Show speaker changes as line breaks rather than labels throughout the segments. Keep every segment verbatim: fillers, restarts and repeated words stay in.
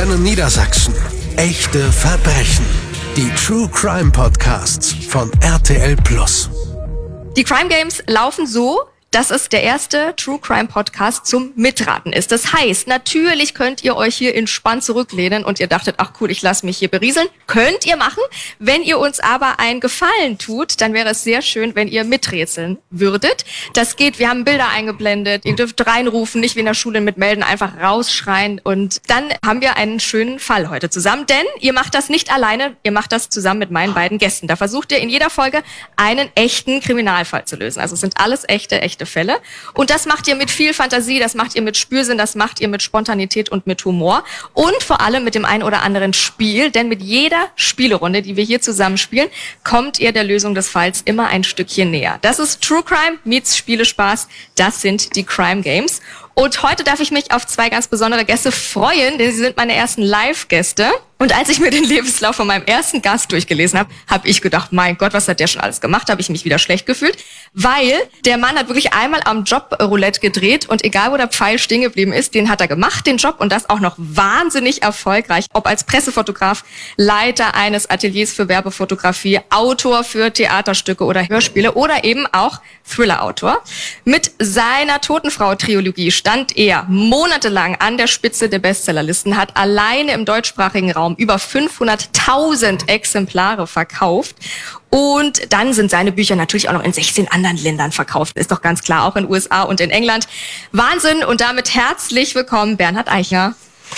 Antenne Niedersachsen. Echte Verbrechen. Die True Crime Podcasts von R T L Plus.
Die Crime Games laufen so, dass es der erste True Crime Podcast zum Mitraten ist. Das heißt, natürlich könnt ihr euch hier entspannt zurücklehnen und ihr dachtet, ach cool, ich lasse mich hier berieseln. Könnt ihr machen. Wenn ihr uns aber einen Gefallen tut, dann wäre es sehr schön, wenn ihr miträtseln würdet. Das geht, wir haben Bilder eingeblendet, ihr dürft reinrufen, nicht wie in der Schule mit melden, einfach rausschreien. Und dann haben wir einen schönen Fall heute zusammen, denn ihr macht das nicht alleine, ihr macht das zusammen mit meinen beiden Gästen. Da versucht ihr in jeder Folge einen echten Kriminalfall zu lösen. Also es sind alles echte, echte Fälle. Und das macht ihr mit viel Fantasie, das macht ihr mit Spürsinn, das macht ihr mit Spontanität und mit Humor und vor allem mit dem ein oder anderen Spiel, denn mit jeder Spielerunde, die wir hier zusammen spielen, kommt ihr der Lösung des Falls immer ein Stückchen näher. Das ist True Crime meets Spielespaß, das sind die Crime Games. Und heute darf ich mich auf zwei ganz besondere Gäste freuen, denn sie sind meine ersten Live-Gäste. Und als ich mir den Lebenslauf von meinem ersten Gast durchgelesen habe, habe ich gedacht, mein Gott, was hat der schon alles gemacht? Habe ich mich wieder schlecht gefühlt, weil der Mann hat wirklich einmal am Job-Roulette gedreht und egal, wo der Pfeil stehen geblieben ist, den hat er gemacht, den Job, und das auch noch wahnsinnig erfolgreich. Ob als Pressefotograf, Leiter eines Ateliers für Werbefotografie, Autor für Theaterstücke oder Hörspiele oder eben auch Thriller-Autor. Mit seiner Totenfrau-Trilogie stand er monatelang an der Spitze der Bestsellerlisten, hat alleine im deutschsprachigen Raum über fünfhunderttausend Exemplare verkauft. Und dann sind seine Bücher natürlich auch noch in sechzehn anderen Ländern verkauft. Ist doch ganz klar, auch in den U S A und in England. Wahnsinn, und damit herzlich willkommen, Bernhard Eichner.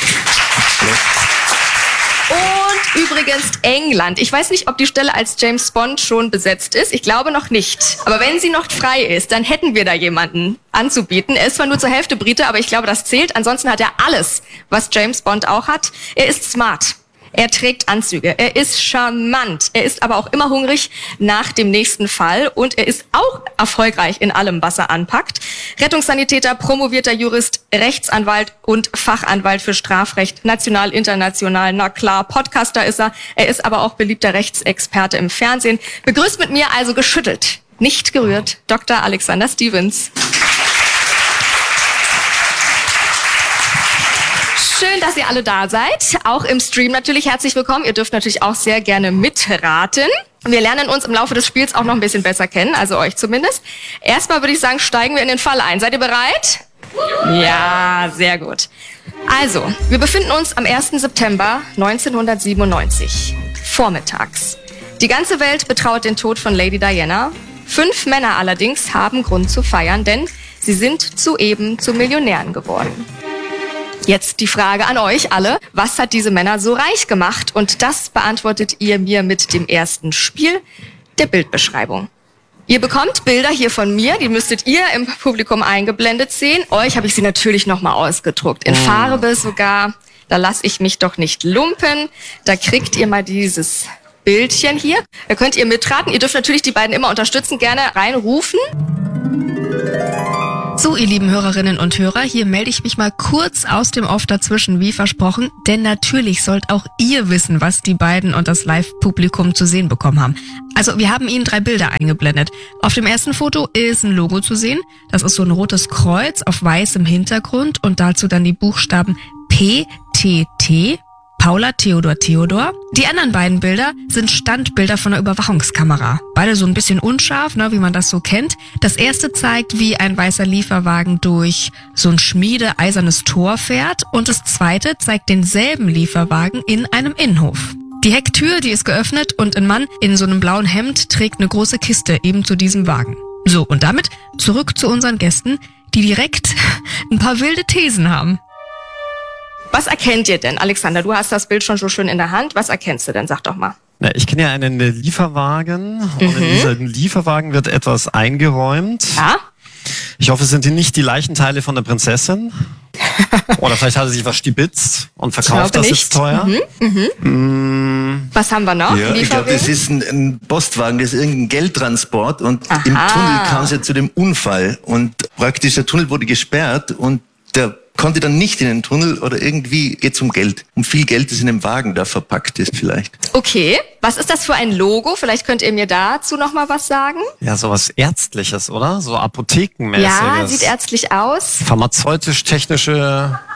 Und übrigens England. Ich weiß nicht, ob die Stelle als James Bond schon besetzt ist. Ich glaube noch nicht. Aber wenn sie noch frei ist, dann hätten wir da jemanden anzubieten. Er ist zwar nur zur Hälfte Brite, aber ich glaube, das zählt. Ansonsten hat er alles, was James Bond auch hat. Er ist smart. Er trägt Anzüge, er ist charmant, er ist aber auch immer hungrig nach dem nächsten Fall und er ist auch erfolgreich in allem, was er anpackt. Rettungssanitäter, promovierter Jurist, Rechtsanwalt und Fachanwalt für Strafrecht, national, international, na klar, Podcaster ist er. Er ist aber auch beliebter Rechtsexperte im Fernsehen. Begrüßt mit mir also geschüttelt, nicht gerührt, Doktor Alexander Stevens. Schön, dass ihr alle da seid. Auch im Stream natürlich herzlich willkommen. Ihr dürft natürlich auch sehr gerne mitraten. Wir lernen uns im Laufe des Spiels auch noch ein bisschen besser kennen, also euch zumindest. Erstmal würde ich sagen, steigen wir in den Fall ein. Seid ihr bereit? Ja, sehr gut. Also, wir befinden uns am ersten September neunzehnhundertsiebenundneunzig, vormittags. Die ganze Welt betrauert den Tod von Lady Diana. Fünf Männer allerdings haben Grund zu feiern, denn sie sind soeben zu Millionären geworden. Jetzt die Frage an euch alle, was hat diese Männer so reich gemacht? Und das beantwortet ihr mir mit dem ersten Spiel, der Bildbeschreibung. Ihr bekommt Bilder hier von mir, die müsstet ihr im Publikum eingeblendet sehen. Euch habe ich sie natürlich nochmal ausgedruckt, in Farbe sogar. Da lasse ich mich doch nicht lumpen. Da kriegt ihr mal dieses Bildchen hier. Da könnt ihr mitraten. Ihr dürft natürlich die beiden immer unterstützen, gerne reinrufen.
So, ihr lieben Hörerinnen und Hörer, hier melde ich mich mal kurz aus dem Off dazwischen, wie versprochen, denn natürlich sollt auch ihr wissen, was die beiden und das Live-Publikum zu sehen bekommen haben. Also, wir haben Ihnen drei Bilder eingeblendet. Auf dem ersten Foto ist ein Logo zu sehen. Das ist so ein rotes Kreuz auf weißem Hintergrund und dazu dann die Buchstaben P T T. Paula, Theodor, Theodor. Die anderen beiden Bilder sind Standbilder von einer Überwachungskamera. Beide so ein bisschen unscharf, ne, wie man das so kennt. Das erste zeigt, wie ein weißer Lieferwagen durch so ein schmiedeeisernes Tor fährt. Und das zweite zeigt denselben Lieferwagen in einem Innenhof. Die Hecktür, die ist geöffnet und ein Mann in so einem blauen Hemd trägt eine große Kiste eben zu diesem Wagen. So, und damit zurück zu unseren Gästen, die direkt ein paar wilde Thesen haben.
Was erkennt ihr denn? Alexander, du hast das Bild schon so schön in der Hand. Was erkennst du denn? Sag doch mal.
Na, ich kenne ja einen Lieferwagen.
Mhm.
Und in diesem Lieferwagen wird etwas eingeräumt.
Ja?
Ich hoffe, es sind nicht die Leichenteile von der Prinzessin. Oder vielleicht hat er sich was stibitzt und verkauft das jetzt teuer.
Mhm. Mhm.
Mm.
Was haben wir noch?
Ja, ich glaube, das ist ein, ein Postwagen, das ist irgendein Geldtransport. Und
Aha.
im Tunnel kam es ja zu dem Unfall. Und praktisch der Tunnel wurde gesperrt und der konnte dann nicht in den Tunnel oder irgendwie geht es um Geld. Um viel Geld, das in dem Wagen da verpackt ist vielleicht.
Okay, was ist das für ein Logo? Vielleicht könnt ihr mir dazu noch mal was sagen.
Ja, sowas Ärztliches, oder? So Apothekenmäßiges.
Ja, sieht ärztlich aus.
Pharmazeutisch-technische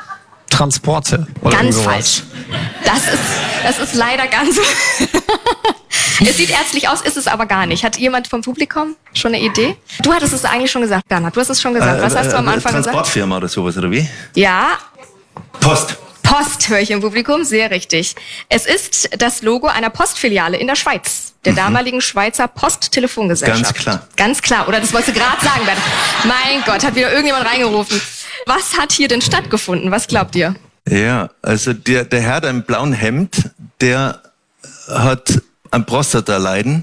Transporte. Oder
ganz
irgendwas.
falsch. Das ist, das ist leider ganz... Es sieht ärztlich aus, ist es aber gar nicht. Hat jemand vom Publikum schon eine Idee? Du hattest es eigentlich schon gesagt, Bernhard. Du hast es schon gesagt. Was hast du am Anfang gesagt?
Transportfirma oder sowas, oder wie?
Ja.
Post.
Post höre ich im Publikum, sehr richtig. Es ist das Logo einer Postfiliale in der Schweiz, der mhm. damaligen Schweizer Posttelefongesellschaft.
Ganz klar.
Ganz klar. Oder das wolltest du gerade sagen, Bernhard. Mein Gott, hat wieder irgendjemand reingerufen. Was hat hier denn stattgefunden? Was glaubt ihr?
Ja, also der, der Herr da im blauen Hemd, der hat ein Prostata-Leiden.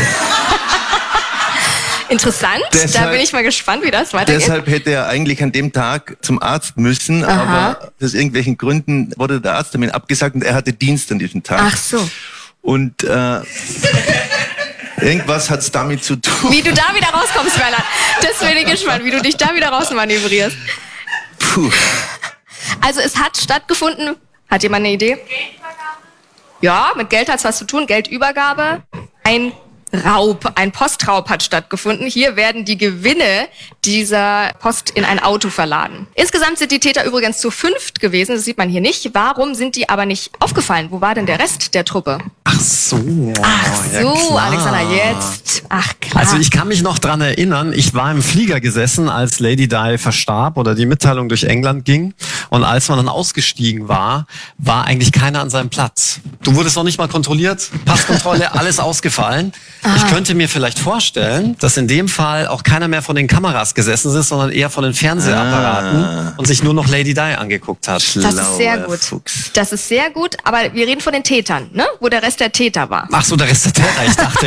Interessant, deshalb, da bin ich mal gespannt, wie das weitergeht.
Deshalb hätte er eigentlich an dem Tag zum Arzt müssen, Aha. aber aus irgendwelchen Gründen wurde der Arzttermin abgesagt und er hatte Dienst an diesem Tag.
Ach so.
Und äh, irgendwas hat's damit zu tun.
Wie du da wieder rauskommst, Bernhard. Das bin ich gespannt, wie du dich da wieder rausmanövrierst.
Puh.
Also es hat stattgefunden, hat jemand eine Idee? Ja, mit Geld hat's was zu tun, Geldübergabe. Ein Raub, ein Postraub hat stattgefunden. Hier werden die Gewinne dieser Post in ein Auto verladen. Insgesamt sind die Täter übrigens zu fünft gewesen, das sieht man hier nicht. Warum sind die aber nicht aufgefallen? Wo war denn der Rest der Truppe?
Ach so.
Ach so,
ja,
Alexander, jetzt. Ach klar.
Also ich kann mich noch dran erinnern, ich war im Flieger gesessen, als Lady Di verstarb oder die Mitteilung durch England ging. Und als man dann ausgestiegen war, war eigentlich keiner an seinem Platz. Du wurdest noch nicht mal kontrolliert, Passkontrolle, alles ausgefallen.
Ah.
Ich könnte mir vielleicht vorstellen, dass in dem Fall auch keiner mehr von den Kameras gesessen ist, sondern eher von den Fernsehapparaten ah. und sich nur noch Lady Di angeguckt hat.
Das ist sehr gut.
Fuchs.
Das ist sehr gut, aber wir reden von den Tätern, ne? Wo der Rest der Täter war.
Ach so, der Rest der Täter, ich dachte...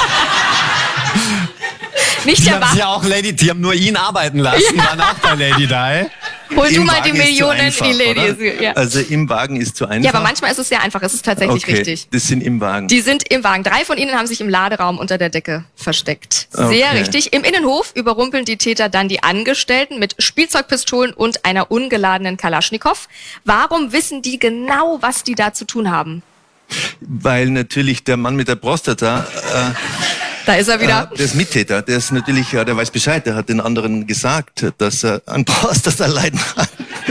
Nicht
die
der
haben ja auch Lady, die haben nur ihn arbeiten lassen, ja. Waren auch bei Lady Di.
Hol
Im
du mal
Wagen
die Millionen
einfach,
in die Lady.
Ja. Also im Wagen ist zu einfach.
Ja, aber manchmal ist es sehr einfach. Es ist tatsächlich
okay,
richtig.
Das sind im Wagen.
Die sind im Wagen. Drei von ihnen haben sich im Laderaum unter der Decke versteckt. Sehr
okay.
richtig. Im Innenhof überrumpeln die Täter dann die Angestellten mit Spielzeugpistolen und einer ungeladenen Kalaschnikow. Warum wissen die genau, was die da zu tun haben?
Weil natürlich der Mann mit der Prostata... Äh,
Da ist er wieder.
Äh, der ist Mittäter, der ist natürlich, ja, der weiß Bescheid, der hat den anderen gesagt, dass er an Prostata-Leiden hat.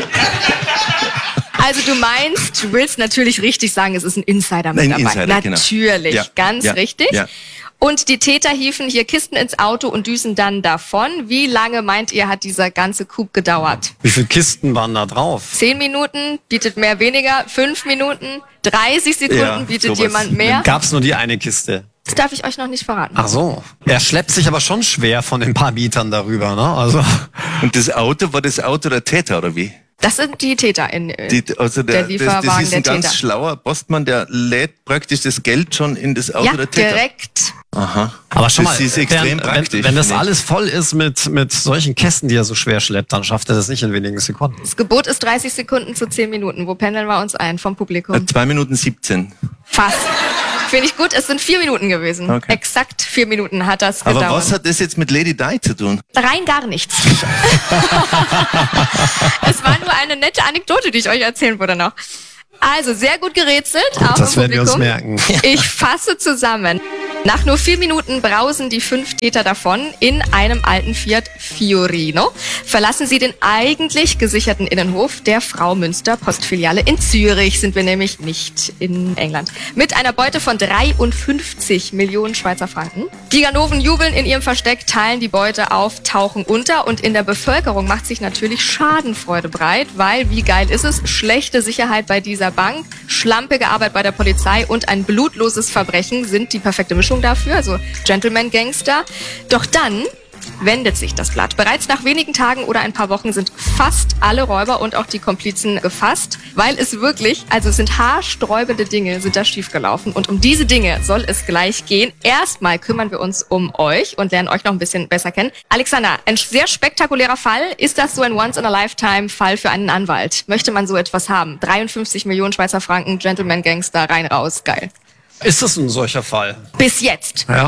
Also du meinst, du willst natürlich richtig sagen, es ist ein Insider mit
Ein
dabei.
Insider,
natürlich,
genau. Ja,
ganz
ja,
richtig.
Ja.
Und die Täter hieven hier Kisten ins Auto und düsen dann davon. Wie lange meint ihr, hat dieser ganze Coup gedauert?
Wie viele Kisten waren da drauf?
Zehn Minuten, bietet mehr weniger. Fünf Minuten, dreißig Sekunden,
Ja,
bietet
sowas.
jemand mehr.
Gab's nur die eine Kiste?
Das darf ich euch noch nicht verraten.
Ach so. Er schleppt sich aber schon schwer von den paar Mietern darüber, ne? Also.
Und das Auto, war das Auto der Täter, oder wie?
Das sind die Täter in
Die, also der,
der Lieferwagen
das, das ist ein
der
ganz
Täter.
schlauer Postmann, der lädt praktisch das Geld schon in das Auto
Ja,
der Täter.
direkt.
Aha.
Aber schon
das
mal,
ist extrem
wenn,
praktisch.
wenn, wenn das
finde ich.
alles voll ist mit, mit solchen Kästen, die er so schwer schleppt, dann schafft er das nicht in wenigen Sekunden.
Das Gebot ist dreißig Sekunden zu zehn Minuten. Wo pendeln wir uns ein vom Publikum?
Äh, zwei Minuten siebzehn.
Fast. Finde ich gut, es sind vier Minuten gewesen.
Okay.
Exakt vier Minuten hat das
Aber
gedauert.
was hat das jetzt mit Lady Di zu tun?
Rein gar nichts. Es war nur eine nette Anekdote, die ich euch erzählen würde noch. Also, sehr gut gerätselt, auch
Das
im
werden wir uns
Publikum.
merken.
Ich fasse zusammen. Nach nur vier Minuten brausen die fünf Täter davon in einem alten Fiat Fiorino. Verlassen sie den eigentlich gesicherten Innenhof der Frau Münster Postfiliale in Zürich, sind wir nämlich nicht in England. Mit einer Beute von dreiundfünfzig Millionen Schweizer Franken. Die Ganoven jubeln in ihrem Versteck, teilen die Beute auf, tauchen unter und in der Bevölkerung macht sich natürlich Schadenfreude breit, weil, wie geil ist es, schlechte Sicherheit bei dieser Bank, schlampige Arbeit bei der Polizei und ein blutloses Verbrechen sind die perfekte Mischung dafür, also Gentleman Gangster. Doch dann wendet sich das Blatt. Bereits nach wenigen Tagen oder ein paar Wochen sind fast alle Räuber und auch die Komplizen gefasst, weil es wirklich, also es sind haarsträubende Dinge, sind da schiefgelaufen und um diese Dinge soll es gleich gehen. Erstmal kümmern wir uns um euch und lernen euch noch ein bisschen besser kennen. Alexander, ein sehr spektakulärer Fall. Ist das so ein Once-in-a-Lifetime-Fall für einen Anwalt? Möchte man so etwas haben? dreiundfünfzig Millionen Schweizer Franken, Gentleman Gangster, rein raus, geil.
Ist das ein solcher Fall?
Bis jetzt.
Ja.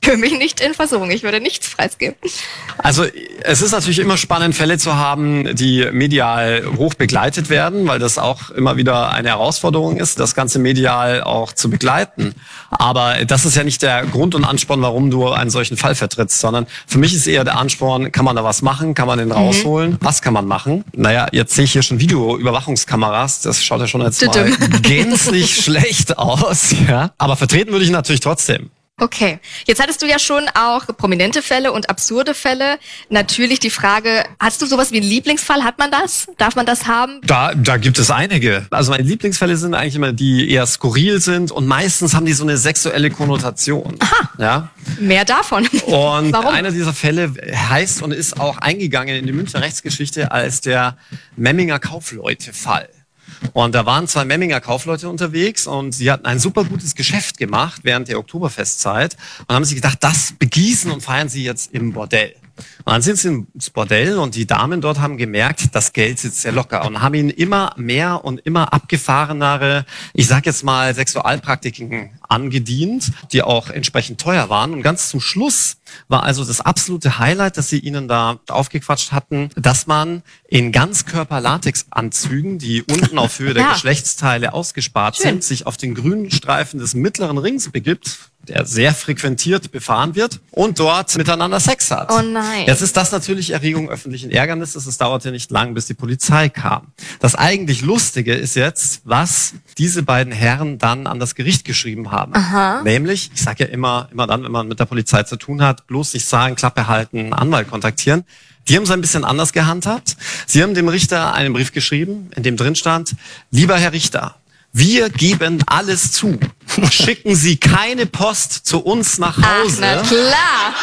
Für mich nicht in Versuchung, ich würde nichts preisgeben.
Also es ist natürlich immer spannend, Fälle zu haben, die medial hoch begleitet werden, weil das auch immer wieder eine Herausforderung ist, das Ganze medial auch zu begleiten. Aber das ist ja nicht der Grund und Ansporn, warum du einen solchen Fall vertrittst, sondern für mich ist eher der Ansporn, kann man da was machen, kann man den rausholen, mhm. was kann man machen? Naja, jetzt sehe ich hier schon Videoüberwachungskameras, das schaut ja schon jetzt mal gänzlich schlecht aus. Ja? Aber vertreten würde ich natürlich trotzdem.
Okay, jetzt hattest du ja schon auch prominente Fälle und absurde Fälle. Natürlich die Frage, hast du sowas wie einen Lieblingsfall? Hat man das? Darf man das haben?
Da, da gibt es einige. Also meine Lieblingsfälle sind eigentlich immer die eher skurril sind und meistens haben die so eine sexuelle Konnotation.
Aha,
ja?
Mehr davon.
Und
Warum?
Einer dieser Fälle heißt und ist auch eingegangen in die Münchner Rechtsgeschichte als der Memminger Kaufleute-Fall. Und da waren zwei Memminger Kaufleute unterwegs und sie hatten ein super gutes Geschäft gemacht während der Oktoberfestzeit und haben sich gedacht, das begießen und feiern sie jetzt im Bordell. Und dann sind sie ins Bordell und die Damen dort haben gemerkt, das Geld sitzt sehr locker und haben ihnen immer mehr und immer abgefahrenere, ich sag jetzt mal, Sexualpraktiken angedient, die auch entsprechend teuer waren. Und ganz zum Schluss war also das absolute Highlight, dass sie ihnen da aufgequatscht hatten, dass man in Ganzkörper-Latex-Anzügen, die unten auf Höhe der ja. Geschlechtsteile ausgespart Schön. sind, sich auf den grünen Streifen des mittleren Rings begibt, der sehr frequentiert befahren wird und dort miteinander Sex hat.
Oh nein.
Jetzt ist das natürlich Erregung öffentlichen Ärgernisses. Es dauerte nicht lang, bis die Polizei kam. Das eigentlich Lustige ist jetzt, was diese beiden Herren dann an das Gericht geschrieben haben.
Aha.
Nämlich, ich sage ja immer, immer dann, wenn man mit der Polizei zu tun hat, bloß nicht sagen, Klappe halten, einen Anwalt kontaktieren. Die haben es ein bisschen anders gehandhabt. Sie haben dem Richter einen Brief geschrieben, in dem drin stand, lieber Herr Richter, wir geben alles zu. Schicken Sie keine Post zu uns nach Hause.
Ach, na klar.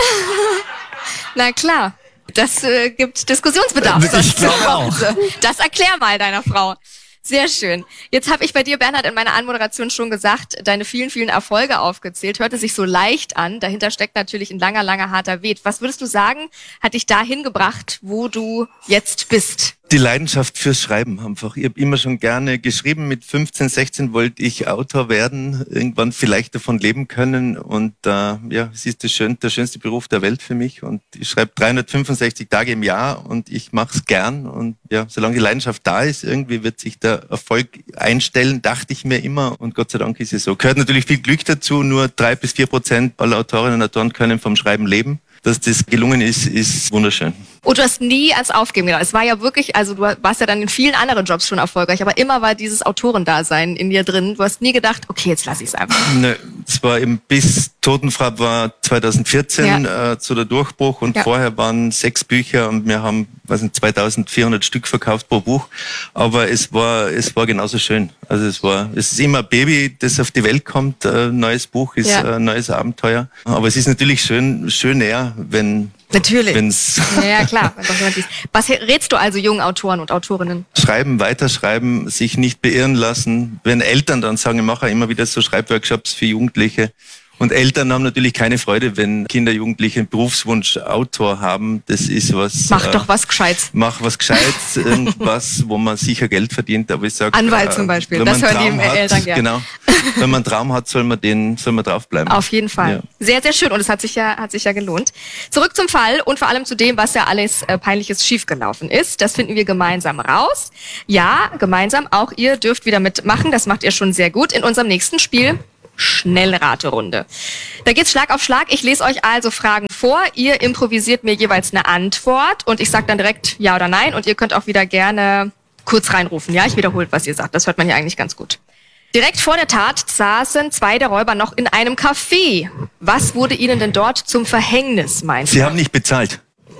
Na klar. Das äh, gibt Diskussionsbedarf.
Ich glaube auch.
Das erklär mal deiner Frau. Sehr schön. Jetzt habe ich bei dir, Bernhard, in meiner Anmoderation schon gesagt, deine vielen, vielen Erfolge aufgezählt. Hörte sich so leicht an. Dahinter steckt natürlich ein langer, langer, harter Weg. Was würdest du sagen, hat dich dahin gebracht, wo du jetzt bist?
Die Leidenschaft fürs Schreiben einfach. Ich habe immer schon gerne geschrieben. Mit fünfzehn, sechzehn wollte ich Autor werden, irgendwann vielleicht davon leben können. Und äh, ja, es ist das schön, der schönste Beruf der Welt für mich. Und ich schreibe dreihundertfünfundsechzig Tage im Jahr und ich mache es gern. Und ja, solange die Leidenschaft da ist, irgendwie wird sich der Erfolg einstellen, dachte ich mir immer. Und Gott sei Dank ist es so. Gehört natürlich viel Glück dazu. Nur drei bis vier Prozent aller Autorinnen und Autoren können vom Schreiben leben. Dass das gelungen ist, ist wunderschön.
Und du hast nie ans Aufgeben gedacht. Es war ja wirklich, also du warst ja dann in vielen anderen Jobs schon erfolgreich, aber immer war dieses Autorendasein in dir drin. Du hast nie gedacht, okay, jetzt lass ich es einfach.
Ne, es war eben bis Totenfrau war zweitausendvierzehn
ja.
äh, zu der Durchbruch und ja. vorher waren sechs Bücher und wir haben, was nicht, zweitausendvierhundert Stück verkauft pro Buch. Aber es war, es war genauso schön. Also es war, es ist immer ein Baby, das auf die Welt kommt. Ein neues Buch ist ja. ein neues Abenteuer. Aber es ist natürlich schön, schöner, wenn
Natürlich.
Wenn's
ja, klar. Was rätst du also jungen Autoren und Autorinnen?
Schreiben, weiterschreiben, sich nicht beirren lassen. Wenn Eltern dann sagen, ich mache immer wieder so Schreibworkshops für Jugendliche. Und Eltern haben natürlich keine Freude, wenn Kinder, Jugendliche einen Berufswunsch Autor haben. Das ist was...
Mach
äh,
doch was Gescheites.
Mach was Gescheites, irgendwas, wo man sicher Geld verdient. Aber ich sag,
Anwalt
äh,
zum Beispiel,
wenn
das
man
hören die
hat,
Eltern gerne.
Genau. Wenn man einen Traum hat, soll man den, soll man draufbleiben.
Auf jeden Fall. Ja. Sehr, sehr schön und es hat sich ja, hat sich ja gelohnt. Zurück zum Fall und vor allem zu dem, was ja alles äh, Peinliches schiefgelaufen ist. Das finden wir gemeinsam raus. Ja, gemeinsam. Auch ihr dürft wieder mitmachen. Das macht ihr schon sehr gut in unserem nächsten Spiel. Schnellraterunde. Da geht's Schlag auf Schlag. Ich lese euch also Fragen vor. Ihr improvisiert mir jeweils eine Antwort und ich sage dann direkt ja oder nein und ihr könnt auch wieder gerne kurz reinrufen. Ja, ich wiederhole, was ihr sagt. Das hört man ja eigentlich ganz gut. Direkt vor der Tat saßen zwei der Räuber noch in einem Café. Was wurde ihnen denn dort zum Verhängnis, meinst du?
Sie haben nicht bezahlt.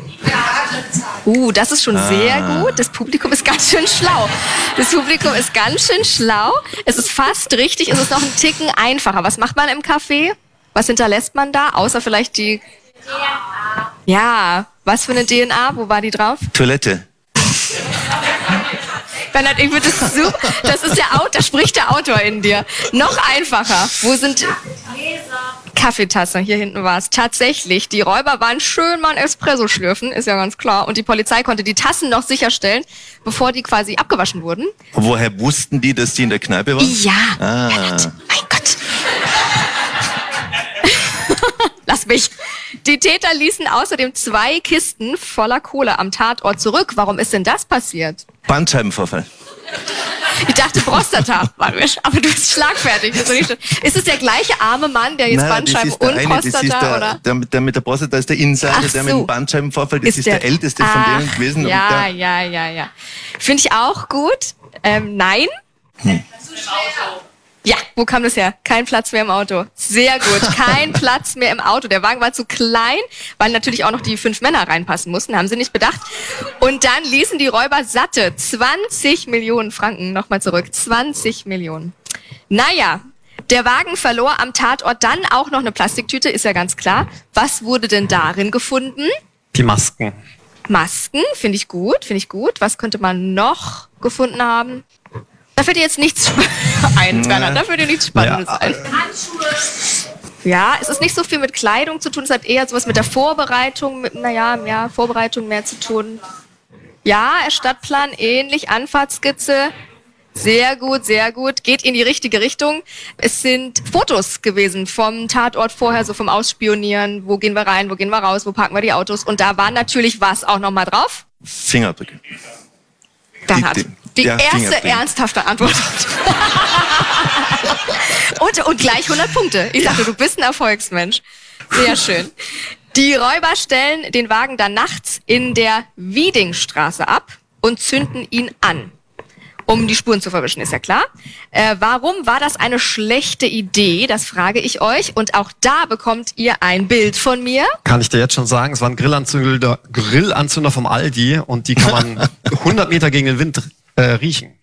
Uh, das ist schon
ah.
sehr gut. Das Publikum ist ganz schön schlau. Das Publikum ist ganz schön schlau. Es ist fast richtig, es ist noch ein Ticken einfacher. Was macht man im Café? Was hinterlässt man da? Außer vielleicht die... D N A. Ja, was für eine D N A? Wo war die drauf?
Toilette.
Bernhard, ich würde das so... Das ist der Autor, da spricht der Autor in dir. Noch einfacher. Wo sind... Kaffeetasse, hier hinten war es. Tatsächlich, die Räuber waren schön mal ein Espresso schlürfen, ist ja ganz klar. Und die Polizei konnte die Tassen noch sicherstellen, bevor die quasi abgewaschen wurden.
Woher wussten die, dass die in der Kneipe waren?
Ja,
ah.
Bernhard, mein Gott. Lass lass mich. Die Täter ließen außerdem zwei Kisten voller Kohle am Tatort zurück. Warum ist denn das passiert?
Bandscheibenvorfall.
Ich dachte Prostata, aber du bist schlagfertig. Ist, nicht ist es der gleiche arme Mann, der jetzt
Nein,
Bandscheiben und
eine,
Prostata,
der,
oder?
Der, der mit der Prostata ist der Insider,
Ach
der mit
so.
dem Bandscheibenvorfall, das
Ist
ist
der-
der, älteste von
Ach,
denen gewesen.
Ja,
und der,
ja, ja, ja. Finde ich auch gut. Ähm, nein.
Hm.
Ja, wo kam das her? Kein Platz mehr im Auto. Sehr gut. Kein Platz mehr im Auto. Der Wagen war zu klein, weil natürlich auch noch die fünf Männer reinpassen mussten. Haben sie nicht bedacht. Und dann ließen die Räuber satte zwanzig Millionen Franken. Nochmal zurück. zwanzig Millionen. Naja, der Wagen verlor am Tatort dann auch noch eine Plastiktüte, ist ja ganz klar. Was wurde denn darin gefunden?
Die Masken.
Masken, finde ich gut, finde ich gut. Was könnte man noch gefunden haben? Da fällt dir jetzt nichts ein, Bernhard. Da fällt dir nichts Spannendes
Ja.
ein. Ja, es ist nicht so viel mit Kleidung zu tun. Es hat eher sowas mit der Vorbereitung, mit, naja, ja, Vorbereitung mehr zu tun. Ja, Stadtplan ähnlich, Anfahrtskizze. Sehr gut, sehr gut. Geht in die richtige Richtung. Es sind Fotos gewesen vom Tatort vorher, so vom Ausspionieren. Wo gehen wir rein, wo gehen wir raus, wo parken wir die Autos? Und da war natürlich was auch nochmal drauf.
Fingerabdrücke.
Bernhard,
Die-
die
ja,
erste
Fingerabdrücke.
ernsthafte Antwort. und, und gleich hundert Punkte. Ich sagte, du bist ein Erfolgsmensch. Sehr schön. Die Räuber stellen den Wagen dann nachts in der Wiedingstraße ab und zünden ihn an, um die Spuren zu verwischen, ist ja klar. Äh, warum war das eine schlechte Idee? Das frage ich euch. Und auch da bekommt ihr ein Bild von mir.
Kann ich dir jetzt schon sagen, es war ein Grillanzünder, Grillanzünder vom Aldi und die kann man hundert Meter gegen den Wind äh, riechen.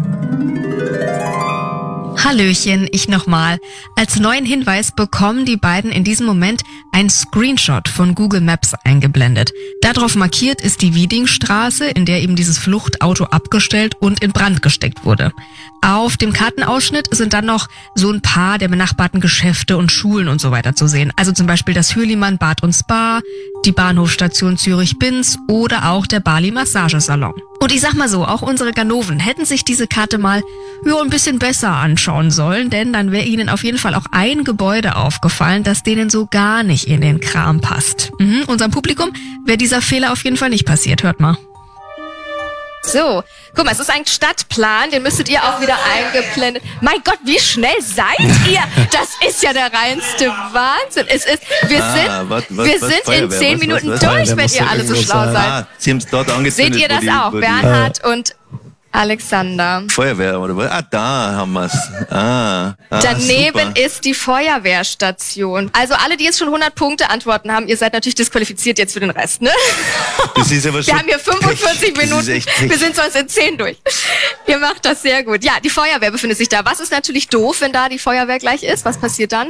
Hallöchen, ich nochmal. Als neuen Hinweis bekommen die beiden in diesem Moment ein Screenshot von Google Maps eingeblendet. Darauf markiert ist die Wiedingstraße, in der eben dieses Fluchtauto abgestellt und in Brand gesteckt wurde. Auf dem Kartenausschnitt sind dann noch so ein paar der benachbarten Geschäfte und Schulen und so weiter zu sehen. Also zum Beispiel das Hürlimann Bad und Spa, die Bahnhofstation Zürich-Binz oder auch der Bali Massagesalon. Und ich sag mal so, auch unsere Ganoven hätten sich diese Karte mal ja, ein bisschen besser anschauen sollen, denn dann wäre ihnen auf jeden Fall auch ein Gebäude aufgefallen, das denen so gar nicht in den Kram passt. Mhm, unserem Publikum wäre dieser Fehler auf jeden Fall nicht passiert, hört mal.
So, guck mal, es ist ein Stadtplan, den müsstet ihr auch wieder eingeblendet. Mein Gott, wie schnell seid ihr? Das ist ja der reinste Wahnsinn. Es ist, wir
Ah,
sind,
was- was-
wir
was,
sind in
Feuerwehr,
zehn
was-
Minuten
was- was-
durch,
Feuerwehr
wenn
muss
ihr
ja
alle so
irgendwo
schlau
sein.
seid.
Ah, Sie haben es dort angezündet.
Seht ihr
wo
das
die,
auch?
wo die
Bernhard und Alexander.
Feuerwehr, oder was? Ah, da haben wir es. Ah, ah,
Daneben
super.
ist die Feuerwehrstation. Also alle, die jetzt schon hundert Punkte Antworten haben, ihr seid natürlich disqualifiziert jetzt für den Rest, ne?
Das ist aber
Wir
schon
haben hier fünfundvierzig
Pech. Das
Minuten.
ist echt Pech.
Wir sind sonst in zehn durch. Ihr macht das sehr gut. Ja, die Feuerwehr befindet sich da. Was ist natürlich doof, wenn da die Feuerwehr gleich ist? Was passiert dann?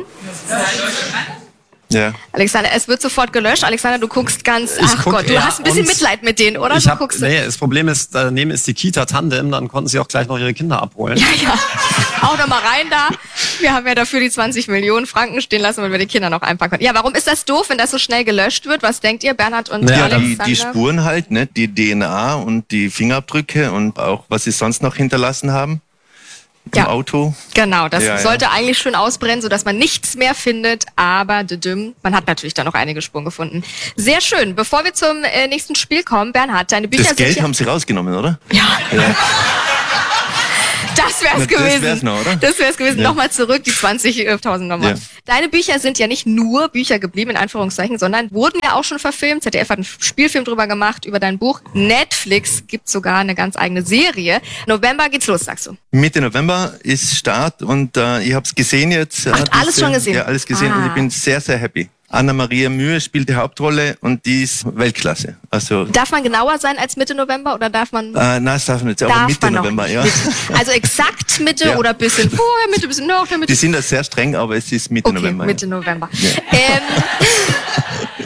Ja.
Alexander, es wird sofort gelöscht. Alexander, du guckst ganz, ach
guck,
Gott, du
ja,
hast ein bisschen
und
Mitleid mit denen, oder?
Ich
Du
hab,
guckst.
nee, das Problem ist, daneben ist die Kita Tandem, dann konnten sie auch gleich noch ihre Kinder abholen.
Ja, ja. Auch noch mal rein da. Wir haben ja dafür die zwanzig Millionen Franken stehen lassen, wenn wir die Kinder noch einpacken können. Ja, warum ist das doof, wenn das so schnell gelöscht wird? Was denkt ihr, Bernhard und
Ja,
Ja, die,
Alexander?
die Spuren halt, ne? Die D N A und die Fingerabdrücke und auch, was sie sonst noch hinterlassen haben im
Ja.
Auto.
Genau, das
Ja, ja.
sollte eigentlich schön ausbrennen, sodass man nichts mehr findet. Aber düdüm, man hat natürlich da noch einige Spuren gefunden. Sehr schön. Bevor wir zum äh, nächsten Spiel kommen, Bernhard, deine Bücher
Das
sind
Geld
ja...
haben sie rausgenommen, oder?
ja,
Ja.
das wär's
Na, das
gewesen.
wär's noch, oder?
Das wär's gewesen.
Ja.
Nochmal zurück, die zwanzigtausend nochmal.
Ja.
Deine Bücher sind ja nicht nur Bücher geblieben, in Anführungszeichen, sondern wurden ja auch schon verfilmt. Z D F hat einen Spielfilm drüber gemacht, über dein Buch. Netflix gibt sogar eine ganz eigene Serie. November geht's los, sagst du.
Mitte November ist Start und äh, ich habe es gesehen jetzt.
Ach,
äh,
alles
diese-
schon gesehen?
Ja, alles gesehen
Ah.
und ich bin sehr, sehr happy. Anna-Maria Mühe spielt die Hauptrolle und die ist Weltklasse. Also,
Darf man genauer sein als Mitte November oder darf man...
äh, nein, das darf man nicht, aber
darf
Mitte
man noch
November,
nicht
ja.
Mitte. Also exakt Mitte
Ja.
oder bisschen vorher, Mitte, bisschen nach der Mitte.
Die sind da sehr streng, aber es ist Mitte
Okay,
November.
Mitte November. Ähm,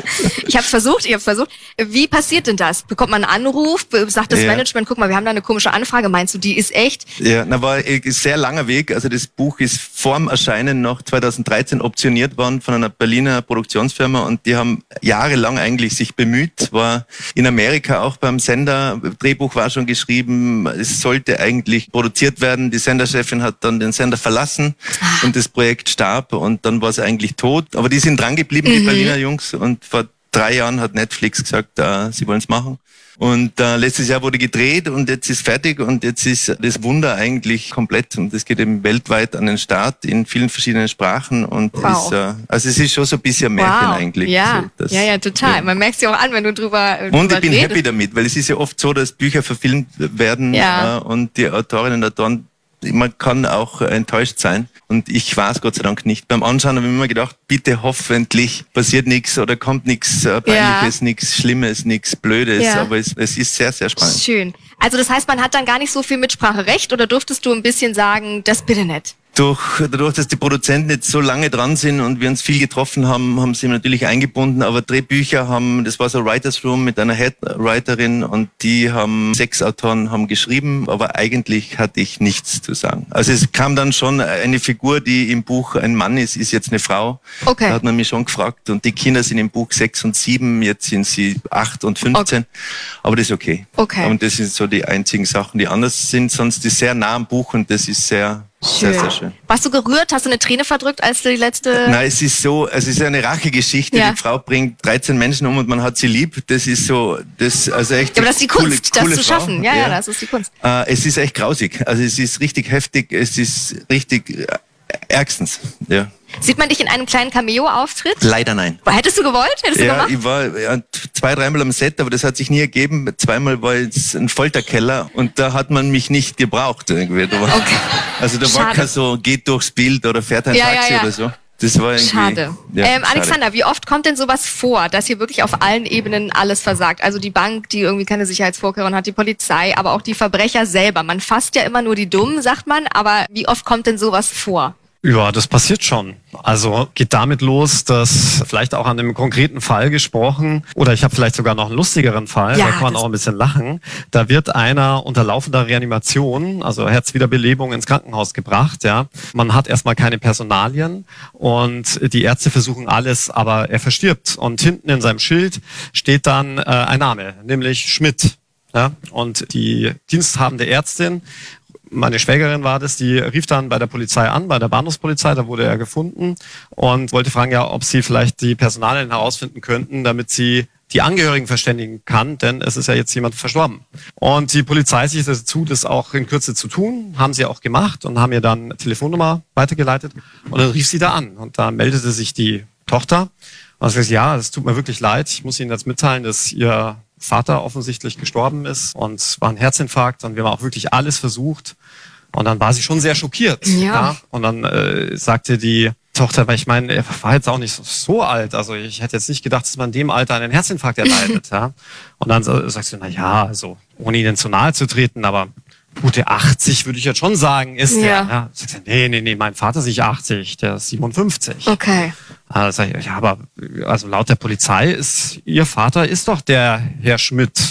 Ich habe versucht, ich habe versucht. Wie passiert denn das? Bekommt man einen Anruf? Sagt das
ja.
Management, guck mal, wir haben da eine komische Anfrage. Meinst du, die ist echt?
Ja, na, war ein sehr langer Weg. Also das Buch ist vorm Erscheinen noch zweitausenddreizehn optioniert worden von einer Berliner Produktionsfirma und die haben jahrelang eigentlich sich bemüht. War in Amerika auch beim Sender. Drehbuch war schon geschrieben. Es sollte eigentlich produziert werden. Die Senderchefin hat dann den Sender verlassen ah. und das Projekt starb und dann war es eigentlich tot. Aber die sind dran geblieben, die mhm. Berliner Jungs, und vor drei Jahren hat Netflix gesagt, äh, sie wollen es machen. Und äh, letztes Jahr wurde gedreht und jetzt ist fertig und jetzt ist das Wunder eigentlich komplett und das geht eben weltweit an den Start in vielen verschiedenen Sprachen und
wow.
ist, äh, also es ist schon so ein bisschen Märchen
wow.
eigentlich.
Ja,
so, das,
ja, ja, total. Ja. Man merkt es ja auch an, wenn du drüber, drüber
Und ich bin
redest.
happy damit, weil es ist ja oft so, dass Bücher verfilmt werden
ja.
äh, und die Autorinnen und Autoren, man kann auch enttäuscht sein und ich war es Gott sei Dank nicht. Beim Anschauen habe ich mir immer gedacht, bitte hoffentlich passiert nichts oder kommt nichts äh, Peinliches, ja. nichts Schlimmes, nichts Blödes, ja. aber es, es ist sehr, sehr spannend.
Schön. Also das heißt, man hat dann gar nicht so viel Mitspracherecht oder durftest du ein bisschen sagen, das bitte nicht?
Durch, dadurch, dass die Produzenten jetzt so lange dran sind und wir uns viel getroffen haben, haben sie natürlich eingebunden, aber Drehbücher haben, das war so Writers Room mit einer Headwriterin und die haben, sechs Autoren haben geschrieben, aber eigentlich hatte ich nichts zu sagen. Also es kam dann schon eine Figur, die im Buch ein Mann ist, ist jetzt eine Frau.
Okay.
Da hat man mich schon gefragt und die Kinder sind im Buch sechs und sieben, jetzt sind sie acht und fünfzehn, okay. aber das ist okay.
Okay.
Und das sind so die einzigen Sachen, die anders sind, sonst ist sehr nah am Buch und das ist sehr...
Schön.
Sehr, sehr schön.
Warst du gerührt? Hast du eine Träne verdrückt, als du die letzte...
Nein, es ist so, es ist eine Rachegeschichte. Ja. Die Frau bringt dreizehn Menschen um und man hat sie lieb. Das ist so, das, also echt...
Ja, aber das ist die
coole,
Kunst, das
coole
zu
Frau.
schaffen. Ja, ja, ja, das ist die Kunst.
Äh, es ist echt grausig. Also es ist richtig heftig. Es ist richtig äh, ärgstens, ja.
Sieht man dich in einem kleinen Cameo-Auftritt?
Leider nein.
Hättest du gewollt? Hättest du
ja,
gemacht?
ich war ja, zwei, dreimal am Set, aber das hat sich nie ergeben. Zweimal war jetzt ein Folterkeller und da hat man mich nicht gebraucht irgendwie. Da war,
okay.
Also da war kein so, geht durchs Bild oder fährt ein
ja,
Taxi
ja, ja.
oder so. Das war irgendwie,
schade.
Ja,
ähm,
schade.
Alexander, wie oft kommt denn sowas vor, dass hier wirklich auf allen Ebenen alles versagt? Also die Bank, die irgendwie keine Sicherheitsvorkehrungen hat, die Polizei, aber auch die Verbrecher selber. Man fasst ja immer nur die Dummen, sagt man, aber wie oft kommt denn sowas vor?
Ja, das passiert schon. Also geht damit los, dass vielleicht auch an einem konkreten Fall gesprochen, oder ich habe vielleicht sogar noch einen lustigeren Fall,
ja,
da kann man auch ein bisschen lachen. Da wird einer unter laufender Reanimation, also Herzwiederbelebung, ins Krankenhaus gebracht. Ja, man hat erstmal keine Personalien und die Ärzte versuchen alles, aber er verstirbt. Und hinten in seinem Schild steht dann äh, ein Name, nämlich Schmidt. Ja, und die diensthabende Ärztin, meine Schwägerin war das, die rief dann bei der Polizei an, bei der Bahnhofspolizei, da wurde er gefunden und wollte fragen, ja, ob sie vielleicht die Personalien herausfinden könnten, damit sie die Angehörigen verständigen kann, denn es ist ja jetzt jemand verstorben. Und die Polizei sich dazu, das auch in Kürze zu tun, haben sie auch gemacht und haben ihr dann eine Telefonnummer weitergeleitet und dann rief sie da an und da meldete sich die Tochter und sagte, ja, es tut mir wirklich leid, ich muss Ihnen jetzt mitteilen, dass Ihr Vater offensichtlich gestorben ist und es war ein Herzinfarkt und wir haben auch wirklich alles versucht und dann war sie schon sehr schockiert.
Ja.
Ja? Und dann äh, sagte die Tochter, weil ich meine, er war jetzt auch nicht so, so alt, also ich hätte jetzt nicht gedacht, dass man in dem Alter einen Herzinfarkt erleidet. Ja? Und dann so, sagst du, na ja, also ohne ihnen zu nahe zu treten, aber gute achtzig würde ich jetzt schon sagen, ist
ja.
der. Ja? Sagst du, nee, nee, nee, mein Vater ist nicht achtzig, der ist siebenundfünfzig.
Okay.
Also sag ich, ja, aber also laut der Polizei ist Ihr Vater ist doch der Herr Schmidt.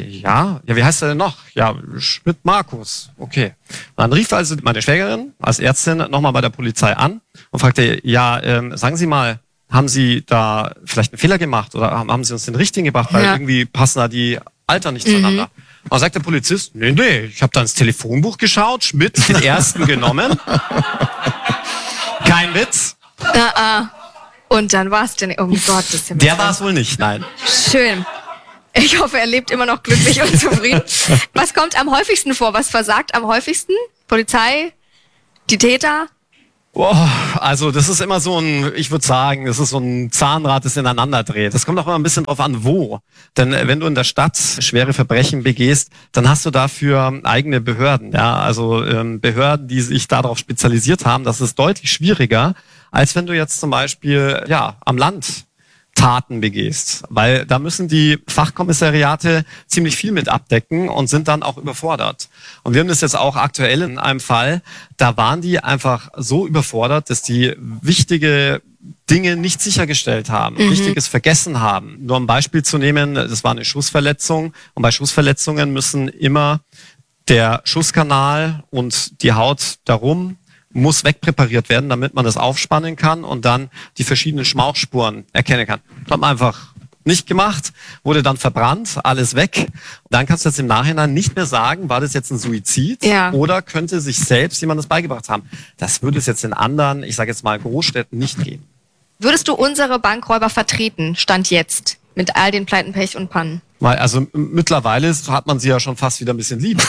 Ja, ja, wie heißt er denn noch? Ja, Schmidt Markus. Okay. Und dann rief also meine Schwägerin als Ärztin nochmal bei der Polizei an und fragte, ja, ähm, sagen Sie mal, haben Sie da vielleicht einen Fehler gemacht oder haben, haben Sie uns den richtigen gebracht, weil
ja.
irgendwie passen da die Alter nicht zueinander. Mhm. Und dann sagt der Polizist, nee, nee, ich habe da ins Telefonbuch geschaut, Schmidt, den ersten genommen. Kein Witz.
Uh-uh. Und dann war es denn, oh Gott, das ist ja
Der war es wohl nicht, nein.
Schön. Ich hoffe, er lebt immer noch glücklich und zufrieden. Was kommt am häufigsten vor? Was versagt am häufigsten? Polizei? Die Täter?
Boah, also das ist immer so ein, ich würde sagen, das ist so ein Zahnrad, das ineinander dreht. Das kommt auch immer ein bisschen drauf an, wo. Denn wenn du in der Stadt schwere Verbrechen begehst, dann hast du dafür eigene Behörden. Ja, also ähm, Behörden, die sich darauf spezialisiert haben. Das ist deutlich schwieriger, als wenn du jetzt zum Beispiel ja am Land Taten begehst, weil da müssen die Fachkommissariate ziemlich viel mit abdecken und sind dann auch überfordert. Und wir haben das jetzt auch aktuell in einem Fall, da waren die einfach so überfordert, dass die wichtige Dinge nicht sichergestellt haben,
Mhm.
Wichtiges vergessen haben. Nur um ein Beispiel zu nehmen, das war eine Schussverletzung und bei Schussverletzungen müssen immer der Schusskanal und die Haut darum muss wegpräpariert werden, damit man das aufspannen kann und dann die verschiedenen Schmauchspuren erkennen kann. Das hat man einfach nicht gemacht, wurde dann verbrannt, alles weg. Dann kannst du jetzt im Nachhinein nicht mehr sagen, war das jetzt ein Suizid
Ja.
oder könnte sich selbst jemand das beigebracht haben. Das würde es jetzt in anderen, ich sage jetzt mal Großstädten, nicht geben.
Würdest du unsere Bankräuber vertreten, Stand jetzt, mit all den Pleiten, Pech und Pannen?
Weil, also m- mittlerweile hat man sie ja schon fast wieder ein bisschen lieb.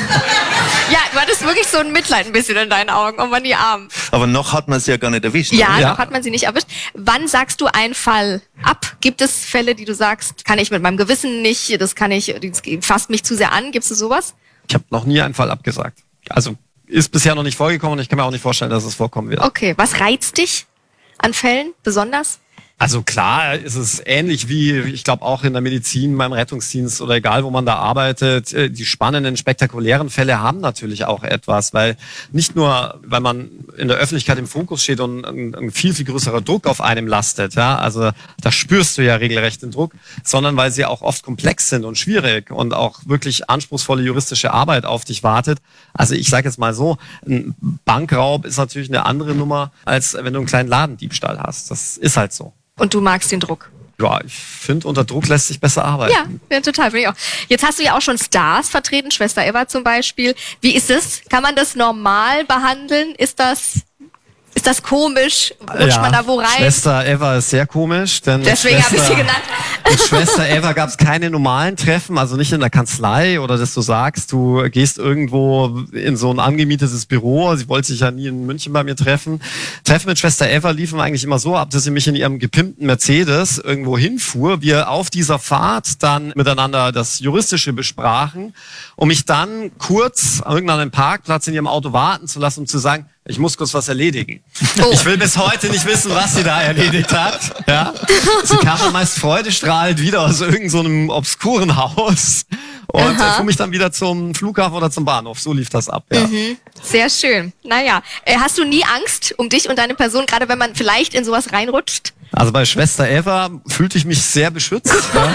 Ja, du hattest wirklich so ein Mitleid ein bisschen in deinen Augen, oh Mann, die Armen.
Aber noch hat man sie ja gar nicht erwischt.
Ja,
oder?
Ja.
noch hat man sie nicht erwischt. Wann sagst du einen Fall ab? Gibt es Fälle, die du sagst, kann ich mit meinem Gewissen nicht, das kann ich, das fasst mich zu sehr an? Gibt es sowas?
Ich habe noch nie einen Fall abgesagt. Also ist bisher noch nicht vorgekommen und ich kann mir auch nicht vorstellen, dass es vorkommen wird.
Okay, was reizt dich an Fällen besonders?
Also klar ist es ähnlich wie, ich glaube auch in der Medizin, beim Rettungsdienst oder egal, wo man da arbeitet. äh, Die spannenden, spektakulären Fälle haben natürlich auch etwas, weil nicht nur, weil man in der Öffentlichkeit im Fokus steht und ein, ein viel, viel größerer Druck auf einem lastet, ja, also da spürst du ja regelrecht den Druck, sondern weil sie auch oft komplex sind und schwierig und auch wirklich anspruchsvolle juristische Arbeit auf dich wartet. Also ich sage jetzt mal so, ein Bankraub ist natürlich eine andere Nummer, als wenn du einen kleinen Ladendiebstahl hast. Das ist halt so.
Und du magst den Druck?
Ja, ich finde, unter Druck lässt sich besser arbeiten.
Ja, ja, total, finde ich auch. Jetzt hast du ja auch schon Stars vertreten, Schwester Eva zum Beispiel. Wie ist es? Kann man das normal behandeln? Ist das, ist das komisch? Rutscht man da wo rein?
Schwester Eva ist sehr komisch, denn mit
Deswegen habe ich sie
Schwester-
genannt.
mit Schwester Eva gab es keine normalen Treffen, also nicht in der Kanzlei oder dass du sagst, du gehst irgendwo in so ein angemietetes Büro. Sie wollte sich ja nie in München bei mir treffen. Treffen mit Schwester Eva liefen eigentlich immer so ab, dass sie mich in ihrem gepimpten Mercedes irgendwo hinfuhr. Wir auf dieser Fahrt dann miteinander das Juristische besprachen, um mich dann kurz an irgendeinem Parkplatz in ihrem Auto warten zu lassen, um zu sagen, ich muss kurz was erledigen.
Oh.
Ich will bis heute nicht wissen, was sie da erledigt hat. Ja? Sie kam dann meist freudestrahlend wieder aus irgendeinem so einem obskuren Haus und
Aha.
äh, fuhr mich dann wieder zum Flughafen oder zum Bahnhof. So lief das ab. Ja.
Sehr schön. Naja, äh, hast du nie Angst um dich und deine Person, gerade wenn man vielleicht in sowas reinrutscht?
Also bei Schwester Eva fühlte ich mich sehr beschützt. Ja.